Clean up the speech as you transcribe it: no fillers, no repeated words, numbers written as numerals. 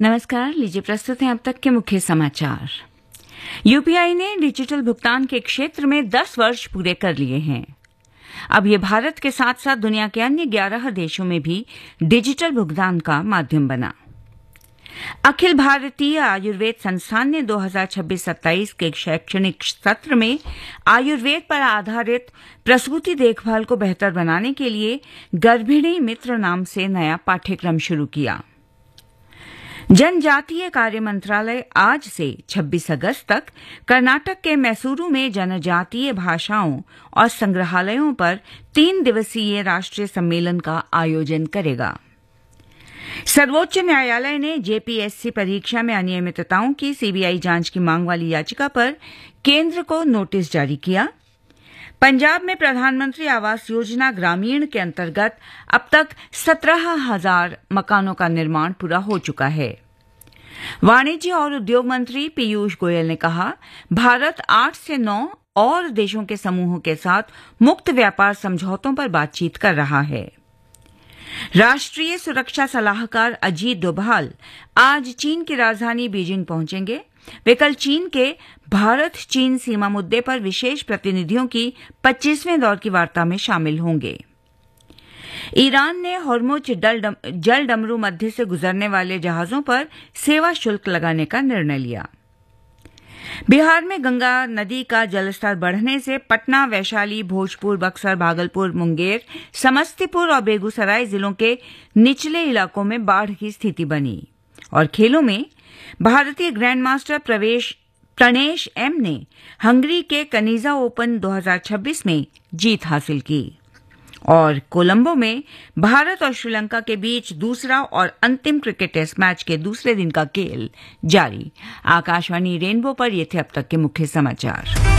नमस्कार, लीजिए प्रस्तुत हैं अब तक के मुख्य समाचार। यूपीआई ने डिजिटल भुगतान के क्षेत्र में 10 वर्ष पूरे कर लिए हैं। अब ये भारत के साथ साथ दुनिया के अन्य 11 देशों में भी डिजिटल भुगतान का माध्यम बना। अखिल भारतीय आयुर्वेद संस्थान ने 2026-27 के शैक्षणिक सत्र में आयुर्वेद पर आधारित प्रसूति देखभाल को बेहतर बनाने के लिए गर्भिणी मित्र नाम से नया पाठ्यक्रम शुरू किया। जनजातीय कार्य मंत्रालय आज से 26 अगस्त तक कर्नाटक के मैसूरू में जनजातीय भाषाओं और संग्रहालयों पर 3 दिवसीय राष्ट्रीय सम्मेलन का आयोजन करेगा। सर्वोच्च न्यायालय ने जेपीएससी परीक्षा में अनियमितताओं की सीबीआई जांच की मांग वाली याचिका पर केंद्र को नोटिस जारी किया। पंजाब में प्रधानमंत्री आवास योजना ग्रामीण के अंतर्गत अब तक 17,000 मकानों का निर्माण पूरा हो चुका है। वाणिज्य और उद्योग मंत्री पीयूष गोयल ने कहा, भारत 8 से 9 और देशों के समूहों के साथ मुक्त व्यापार समझौतों पर बातचीत कर रहा है। राष्ट्रीय सुरक्षा सलाहकार अजीत डोभाल आज चीन की राजधानी बीजिंग पहुंचेंगे। वे कल चीन के भारत चीन सीमा मुद्दे पर विशेष प्रतिनिधियों की 25वें दौर की वार्ता में शामिल होंगे। ईरान ने हॉर्मुज जल डमरू मध्य से गुजरने वाले जहाजों पर सेवा शुल्क लगाने का निर्णय लिया। बिहार में गंगा नदी का जलस्तर बढ़ने से पटना, वैशाली, भोजपुर, बक्सर, भागलपुर, मुंगेर, समस्तीपुर और बेगूसराय जिलों के निचले इलाकों में बाढ़ की स्थिति बनी। और खेलों में भारतीय ग्रैंडमास्टर प्रणेश एम ने हंगरी के कनिजा ओपन 2026 में जीत हासिल की। और कोलंबो में भारत और श्रीलंका के बीच दूसरा और अंतिम क्रिकेट टेस्ट मैच के दूसरे दिन का खेल जारी। आकाशवाणी रेनबो पर ये थे अब तक के मुख्य समाचार।